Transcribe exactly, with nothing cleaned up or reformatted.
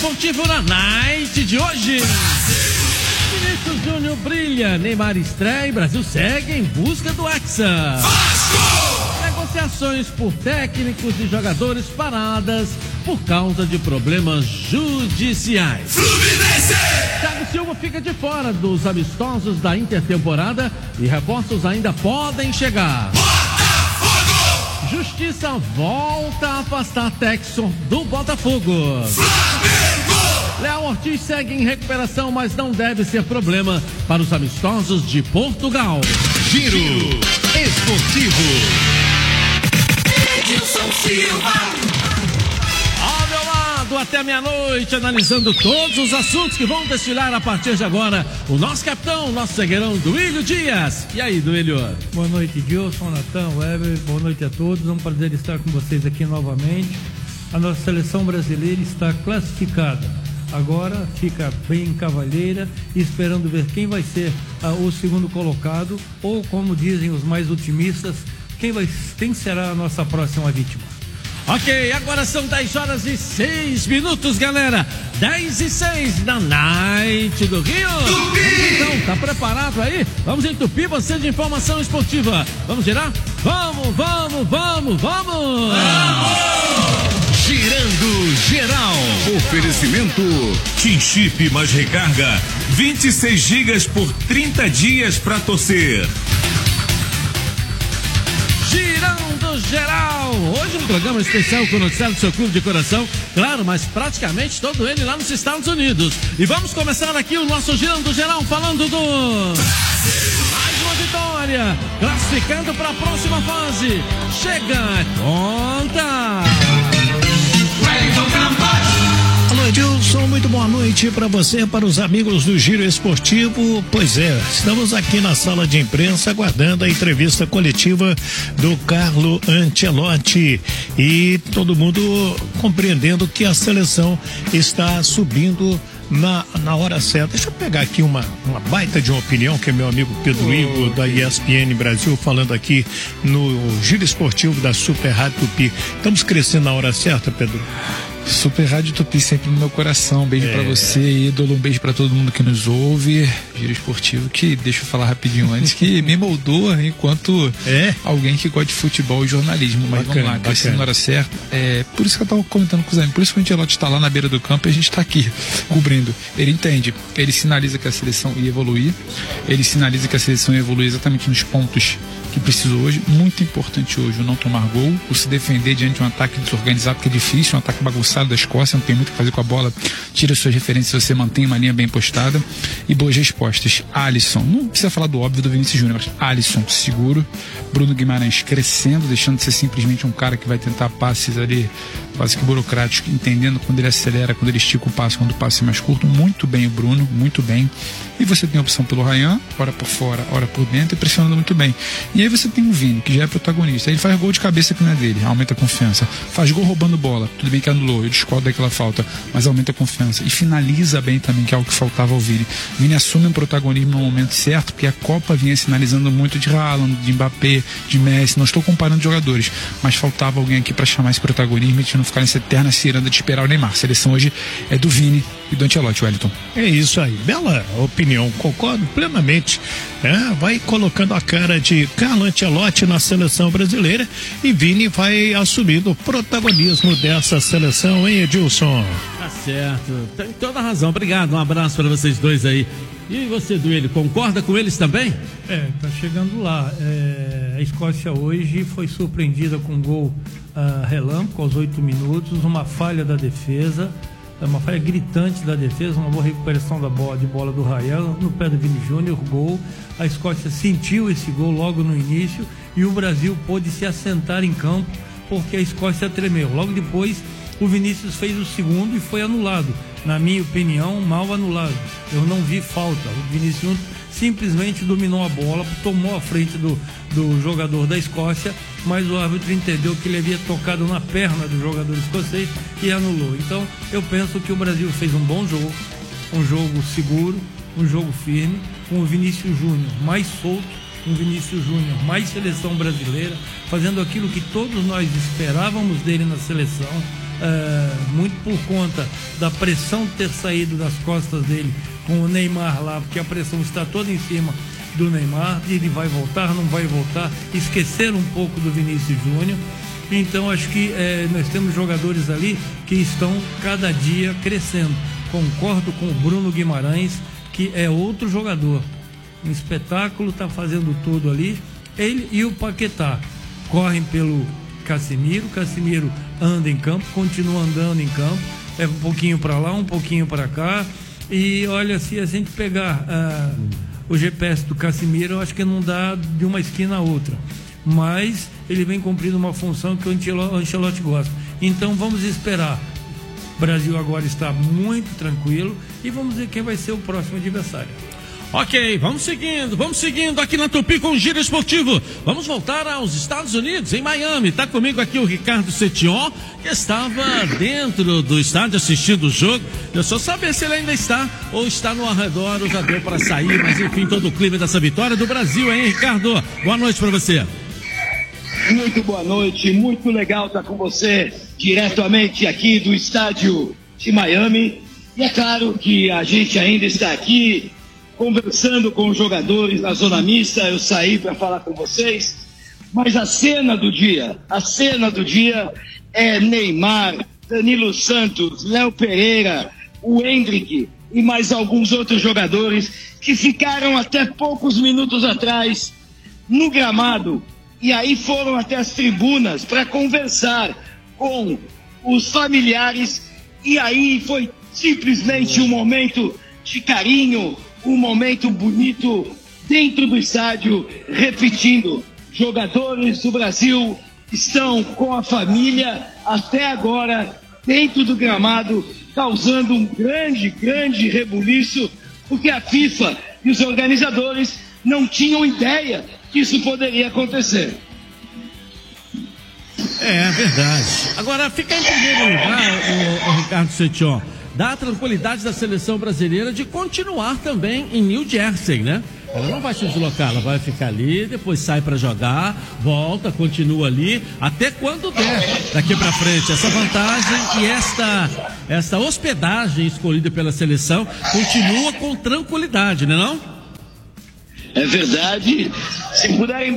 Esportivo na night de hoje. Vinícius Júnior brilha, Neymar estreia e Brasil segue em busca do Hexa. Negociações por técnicos e jogadores paradas por causa de problemas judiciais. Fluminense! Thiago Silva fica de fora dos amistosos da intertemporada e reforços ainda podem chegar. Botafogo! Justiça volta a afastar Texon do Botafogo. Flamengo! Léo Ortiz segue em recuperação, mas não deve ser problema para os amistosos de Portugal. Giro Esportivo. Edilson Silva. Ao meu lado, até meia-noite, analisando todos os assuntos que vão desfilar a partir de agora, o nosso capitão, o nosso zagueirão, Duílio Dias. E aí, Duílio? Boa noite, Edilson, Natan, Weber, boa noite a todos. É um prazer estar com vocês aqui novamente. A nossa seleção brasileira está classificada. Agora fica bem cavalheira, esperando ver quem vai ser ah, o segundo colocado, ou como dizem os mais otimistas, quem, vai, quem será a nossa próxima vítima. Ok, agora são dez horas e seis minutos, galera. dez e seis na Night do Rio. Tupi! Então, tá preparado aí? Vamos entupir você de informação esportiva. Vamos girar? Vamos, vamos, vamos, vamos! Vamos! Girando geral. Oferecimento Tim Chip mais recarga. vinte e seis gigas por trinta dias pra torcer. Girando geral. Hoje um programa especial com o noticiário do seu clube de coração. Claro, mas praticamente todo ele lá nos Estados Unidos. E vamos começar aqui o nosso Girando Geral falando do... Mais uma vitória. Classificando para a próxima fase. Chega, conta. Alô, Edilson, muito boa noite para você, para os amigos do Giro Esportivo. Pois é, estamos aqui na sala de imprensa aguardando a entrevista coletiva do Carlo Ancelotti e todo mundo compreendendo que a seleção está subindo Na, na hora certa. Deixa eu pegar aqui uma, uma baita de uma opinião que é meu amigo Pedro Ivo, da E S P N Brasil, falando aqui no Giro Esportivo da Super Rádio Tupi. Estamos crescendo na hora certa, Pedro? Super Rádio Tupi sempre no meu coração. Um beijo é. pra você, ídolo. Um beijo pra todo mundo que nos ouve. Giro Esportivo, que deixa eu falar rapidinho antes, que me moldou enquanto é. alguém que gosta de futebol e jornalismo. Mas Bacana, vamos lá, crescendo na hora certa. É, por isso que eu tava comentando com os amigos. Por isso que o Ancelotti tá lá na beira do campo e a gente tá aqui cobrindo. Ele entende, ele sinaliza que a seleção ia evoluir. Ele sinaliza que a seleção ia evoluir exatamente nos pontos que precisou hoje. Muito importante hoje o não tomar gol, o se defender diante de um ataque desorganizado, que é difícil, um ataque bagunçado da Escócia, não tem muito o que fazer com a bola, tira suas referências, você mantém uma linha bem postada e boas respostas. Alisson, não precisa falar do óbvio do Vinícius Júnior, mas Alisson seguro, Bruno Guimarães crescendo, deixando de ser simplesmente um cara que vai tentar passes ali quase que burocráticos, entendendo quando ele acelera, quando ele estica o passo, quando o passe é mais curto. Muito bem o Bruno, muito bem. E você tem a opção pelo Ryan, hora por fora, hora por dentro, e pressionando muito bem. E aí você tem o Vini, que já é protagonista. Ele faz gol de cabeça que não é dele, aumenta a confiança. Faz gol roubando bola, tudo bem que anulou, eu discordo daquela falta, mas aumenta a confiança. E finaliza bem também, que é algo que faltava ao Vini. O Vini assume um protagonismo no momento certo, porque a Copa vinha sinalizando muito de Haaland, de Mbappé, de Messi. Não estou comparando jogadores, mas faltava alguém aqui para chamar esse protagonismo e a gente não ficar nessa eterna ciranda de esperar o Neymar. A seleção hoje é do Vini e do Ancelotti, Wellington. É isso aí, bela opinião, concordo plenamente. É, vai colocando a cara de Carlo Ancelotti na seleção brasileira e Vini vai assumindo o protagonismo dessa seleção, hein, Edilson? Tá certo, tem toda a razão. Obrigado, um abraço para vocês dois aí. E você, Duílio, concorda com eles também? É, tá chegando lá. É, a Escócia hoje foi surpreendida com um gol uh, relâmpago aos oito minutos, uma falha da defesa, uma falha gritante da defesa, uma boa recuperação da bola, de bola do Ryan no pé do Vini Júnior, gol. A Escócia sentiu esse gol logo no início e o Brasil pôde se assentar em campo porque a Escócia tremeu. Logo depois o Vinícius fez o segundo e foi anulado. Na minha opinião, mal anulado. Eu não vi falta. O Vinícius simplesmente dominou a bola, tomou a frente do, do jogador da Escócia, mas o árbitro entendeu que ele havia tocado na perna do jogador escocês e anulou. Então, eu penso que o Brasil fez um bom jogo, um jogo seguro, um jogo firme, com o Vinícius Júnior mais solto, um Vinícius Júnior mais seleção brasileira, fazendo aquilo que todos nós esperávamos dele na seleção. é, muito por conta da pressão ter saído das costas dele com o Neymar lá, porque a pressão está toda em cima do Neymar, ele vai voltar, não vai voltar, esquecer um pouco do Vinícius Júnior. Então acho que é, nós temos jogadores ali que estão cada dia crescendo. Concordo com o Bruno Guimarães, que é outro jogador, um espetáculo, está fazendo tudo ali. Ele e o Paquetá correm pelo Casemiro, Casemiro anda em campo, continua andando em campo, é um pouquinho para lá, um pouquinho para cá, e olha, se a gente pegar ah, o G P S do Casemiro, eu acho que não dá de uma esquina a outra, mas ele vem cumprindo uma função que o Ancelotti gosta. Então vamos esperar. O Brasil agora está muito tranquilo e vamos ver quem vai ser o próximo adversário. Ok, vamos seguindo, vamos seguindo aqui na Tupi com o Giro Esportivo. Vamos voltar aos Estados Unidos, em Miami. Está comigo aqui o Ricardo Setion, que estava dentro do estádio assistindo o jogo. Eu só saber se ele ainda está ou está no arredor ou já deu para sair, mas enfim, todo o clima dessa vitória do Brasil, hein, Ricardo? Boa noite para você. Muito boa noite, muito legal estar com você diretamente aqui do estádio de Miami. E é claro que a gente ainda está aqui conversando com os jogadores na zona mista. Eu saí para falar com vocês, mas a cena do dia, a cena do dia é Neymar, Danilo Santos, Léo Pereira, o Endrick e mais alguns outros jogadores que ficaram até poucos minutos atrás no gramado e aí foram até as tribunas para conversar com os familiares, e aí foi simplesmente um momento de carinho, um momento bonito dentro do estádio, repetindo, jogadores do Brasil estão com a família até agora dentro do gramado, causando um grande, grande rebuliço, porque a FIFA e os organizadores não tinham ideia que isso poderia acontecer. É verdade. Agora, fica em primeiro lugar, o, o Ricardo Setion, dá a tranquilidade da seleção brasileira de continuar também em New Jersey, né? Ela não vai se deslocar, ela vai ficar ali, depois sai para jogar, volta, continua ali, até quando der daqui para frente. Essa vantagem e esta, esta hospedagem escolhida pela seleção continua com tranquilidade, né não? É verdade. Se puderem